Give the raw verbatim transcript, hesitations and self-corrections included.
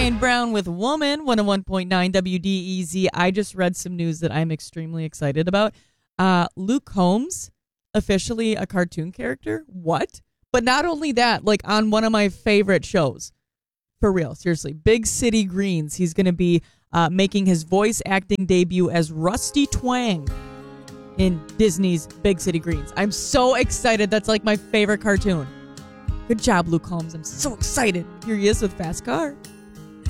Ryan Brown with Woman, one oh one point nine W D E Z. I just read some news that I'm extremely excited about. Uh, Luke Combs, officially a cartoon character. What? But not only that, like on one of my favorite shows. For real, seriously. Big City Greens. He's going to be uh, making his voice acting debut as Rusty Twang in Disney's Big City Greens. I'm so excited. That's like my favorite cartoon. Good job, Luke Combs. I'm so excited. Here he is with Fast Car.